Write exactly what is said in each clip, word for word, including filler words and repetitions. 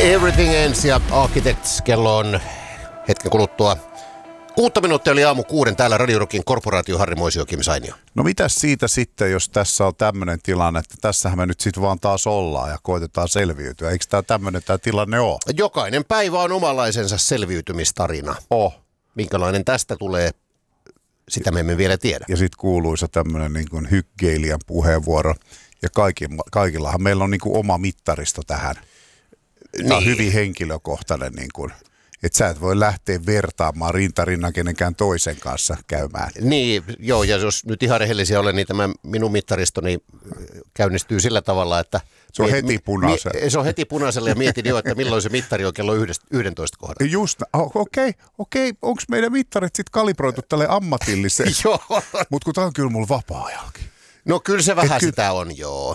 Everything Ends ja Architects. Kello on hetken kuluttua. Kuutta minuuttia oli aamu kuuden täällä Radio Rockin korporaatio Harri Moisio, Kim Sainio. No mitäs siitä sitten, jos tässä on tämmöinen tilanne, että tässähän me nyt sitten vaan taas ollaan ja koitetaan selviytyä. Eikö tämä tämmöinen tämä tilanne ole? Jokainen päivä on omalaisensa selviytymistarina. Oh. Minkälainen tästä tulee, sitä me emme vielä tiedä. Ja sitten kuuluisa tämmöinen niin kuin hyggeilijän puheenvuoro. Ja kaikillahan meillä on niin kuin oma mittaristo tähän. Tämä on niin hyvin henkilökohtainen, niin kuin, että sä et voi lähteä vertaamaan rintarinnan kenenkään toisen kanssa käymään. Niin, joo, ja jos nyt ihan rehellisiä olen, niin tämä minun mittaristoni käynnistyy sillä tavalla, että se on miet, heti punaisella. Mi, se on heti punaisella ja mietin jo, että milloin se mittari on kello yhdentoista kohdalla. Just, okei, okay, okei, okay, onko meidän mittarit sitten kalibroitu tälle ammatilliseen? Joo. Mutta kun tämä on kyllä mulla vapaa-ajallakin. No kyllä se vähän ky- sitä on, joo.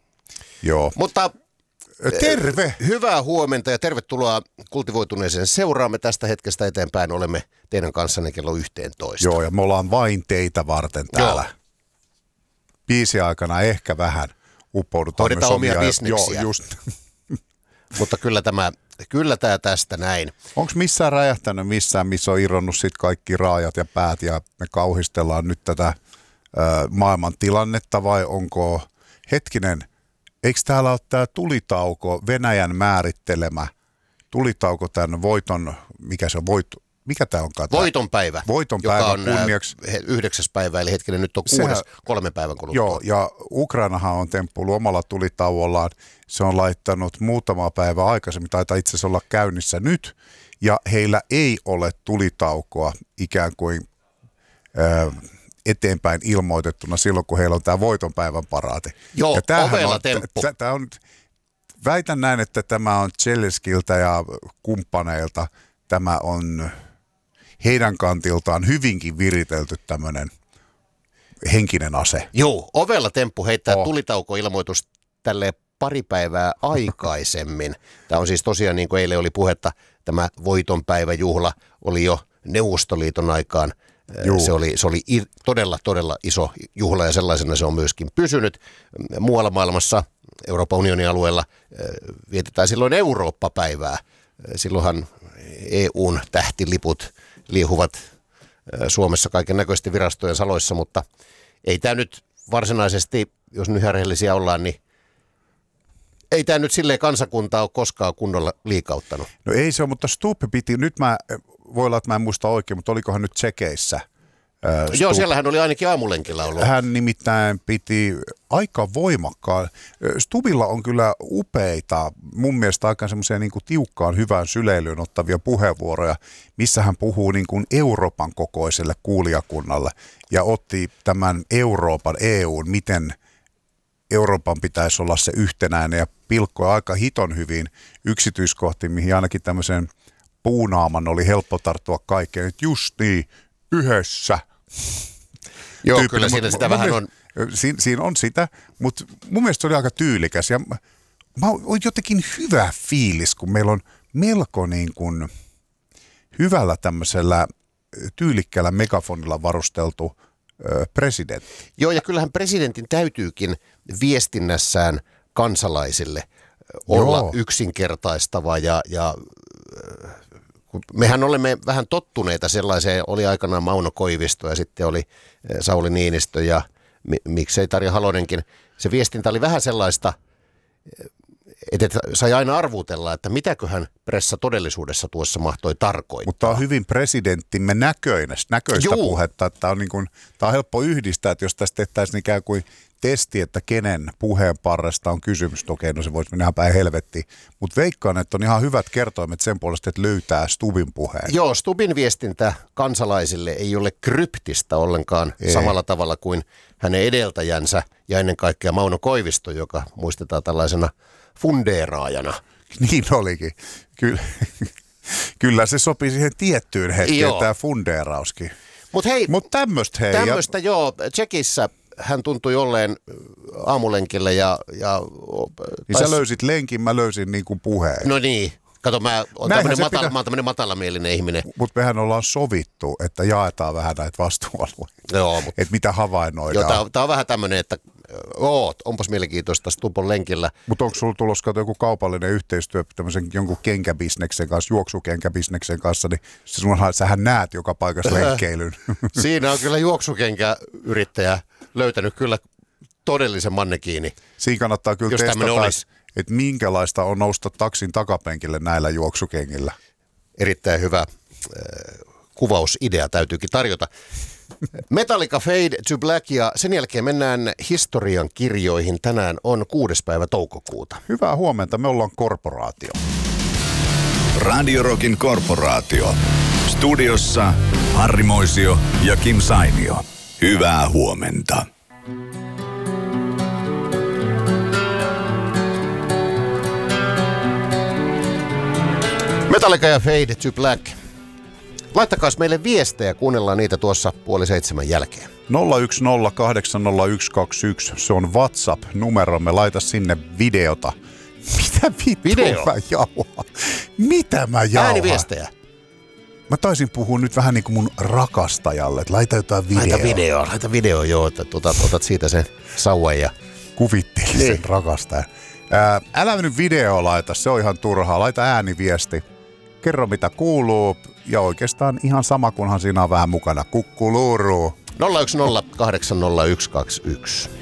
Joo. Mutta terve! Hyvää huomenta ja tervetuloa kultivoituneeseen seuraamme. Tästä hetkestä eteenpäin olemme teidän kanssanne kello yhteentoista. Joo, ja me ollaan vain teitä varten täällä. Joo. Biisin aikana ehkä vähän uppoudutaan. Hoidetaan omia bisneksiä. Joo, just. Mutta kyllä tämä, kyllä tämä tästä näin. Onko missään räjähtänyt missään, missä on irronnut sit kaikki raajat ja päät ja me kauhistellaan nyt tätä ö, maailman tilannetta vai onko, hetkinen, eikö täällä ole tämä tulitauko, Venäjän määrittelemä tulitauko tämän voiton, mikä se on, voit, mikä tämä onkaan? Voitonpäivä, Voitonpäivä joka on kunniaksi. Yhdeksäs päivä, eli hetkinen nyt on kuudes, kolme päivän kuluttua. Joo, ja Ukrainahan on temppuillut omalla tulitauollaan. Se on laittanut muutama päivä aikaisemmin, taitaa itse asiassa olla käynnissä nyt, ja heillä ei ole tulitaukoa ikään kuin ö, eteenpäin ilmoitettuna silloin, kun heillä on tämä voitonpäivän paraati. Joo, ja ovella temppu. T- t- on, väitän näin, että tämä on Zelenskiltä ja kumppaneilta, tämä on heidän kantiltaan hyvinkin viritelty tämmöinen henkinen ase. Joo, ovella temppu heittää oh. tulitauko-ilmoitus tälleen pari päivää aikaisemmin. Tämä on siis tosiaan, niin kuin eilen oli puhetta, tämä voitonpäiväjuhla oli jo Neuvostoliiton aikaan. Juu. Se oli, se oli todella, todella iso juhla ja sellaisena se on myöskin pysynyt. Muualla maailmassa, Euroopan unionin alueella, vietetään silloin Eurooppa-päivää. Silloinhan E U:n tähtiliput liehuvat Suomessa kaiken näköisesti virastojen saloissa, mutta ei tämä nyt varsinaisesti, jos nyt ihan rehellisiä ollaan, niin ei tämä nyt silleen kansakuntaa ole koskaan kunnolla liikauttanut. No ei se ole, mutta Stubb piti, nyt mä, voi olla, että mä en muista oikein, mutta olikohan nyt Tsekeissä? Äh, Joo, siellä hän oli ainakin aamulenkillä ollut. Hän nimittäin piti aika voimakkaan. Stubbilla on kyllä upeita, mun mielestä aika semmoisia niin kuin tiukkaan hyvään syleilyyn ottavia puheenvuoroja, missä hän puhuu niin kuin Euroopan kokoiselle kuulijakunnalle ja otti tämän Euroopan, E U:n, miten Euroopan pitäisi olla se yhtenäinen ja pilkkoi aika hiton hyvin yksityiskohtiin, mihin ainakin tämmöisen puunaaman oli helppo tarttua kaikkeen. Nyt just niin, yhdessä. Joo, Tyyppinen, kyllä siinä sitä vähän on. Siinä, siinä on sitä, mutta mun mielestä se oli aika tyylikäs ja mä oon jotenkin hyvä fiilis, kun meillä on melko niin kuin hyvällä tämmöisellä tyylikkäällä megafonilla varusteltu presidentti. Joo, ja kyllähän presidentin täytyykin viestinnässään kansalaisille olla Joo. yksinkertaistava ja, ja mehän olemme vähän tottuneita sellaiseen, oli aikanaan Mauno Koivisto ja sitten oli Sauli Niinistö ja miksei Tarja Halonenkin. Se viestintä oli vähän sellaista, että sai aina arvutella, että mitäköhän pressa todellisuudessa tuossa mahtoi tarkoittaa. Mutta on hyvin presidenttimme näköistä, näköistä puhetta, että on, niin kuin, tämä on helppo yhdistää, että jos tästä tehtäisiin ikään kuin testi, että kenen puheen parresta on kysymys. Okei, no se voisi mennä ihan päin helvettiin. Mutta veikkaan, että on ihan hyvät kertoimet sen puolesta, että löytää Stubbin puheen. Joo, Stubbin viestintä kansalaisille ei ole kryptistä ollenkaan ei. Samalla tavalla kuin hänen edeltäjänsä ja ennen kaikkea Mauno Koivisto, joka muistetaan tällaisena fundeeraajana. Niin olikin. Kyllä, Kyllä se sopii siihen tiettyyn hetkeen, tämä fundeerauskin. Mutta hei, Mut tämmöistä hei. Tämmöistä joo, Tsekissä hän tuntui olleen aamulenkillä ja... ja niin sä löysit lenkin, mä löysin niin kuin puheen. No niin. Kato, mä oon tämmöinen matala, pitä... tämmönen matalamielinen ihminen. Mutta mehän ollaan sovittu, että jaetaan vähän näitä vastuualueita. Joo. Mut... Että mitä havainnoidaan. Joo, tää on, tää on vähän tämmöinen, että Oot, onpas mielenkiintoista Stupon lenkillä. Mutta onko sulla tulossa joku kaupallinen yhteistyö tämmöisen jonkun kenkäbisneksen kanssa, juoksukenkäbisneksen kanssa, niin sunhan, sähän näet joka paikassa lenkkeilyn. Siinä on kyllä juoksukenkäyrittäjä löytänyt kyllä todellisen mannekiini. Siinä kannattaa kyllä testata, että minkälaista on nousta taksin takapenkille näillä juoksukengillä. Erittäin hyvä äh, kuvausidea täytyykin tarjota. Metallica Fade to Black ja sen jälkeen mennään historian kirjoihin. Tänään on kuudes päivä toukokuuta. Hyvää huomenta, me ollaan korporaatio. Radio Rockin korporaatio. Studiossa Harri Moisio ja Kim Sainio. Hyvää huomenta. Metallica ja Fade to Black. Laittakaa meille viestejä, kuunnellaan niitä tuossa puoli seitsemän jälkeen. nolla yksi nolla kahdeksan nolla yksi kaksi yksi, se on WhatsApp-numeromme, laita sinne videota. Mitä vittua Video? mä jauhan? Mitä mä jauhan? Ääniviestejä. Mä taisin puhua nyt vähän niin kuin mun rakastajalle, että laita jotain videoa. Laita video, laita video, joo, että otat, otat siitä sen sauvan ja... Kuvitteli niin. sen rakastajan. Ää, älä nyt video laita, se on ihan turhaa, laita ääniviesti. Kerro mitä kuuluu ja oikeastaan ihan sama kunhan siinä on vähän mukana. Kukkuluuruu. nolla yksi nolla kahdeksan nolla yksi kaksi yksi.